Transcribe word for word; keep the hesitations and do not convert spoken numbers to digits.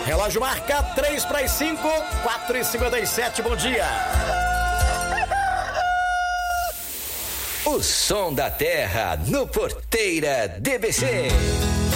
Relógio marca três para as cinco, quatro e cinquenta e sete, bom dia. O som da terra no Porteira D B C.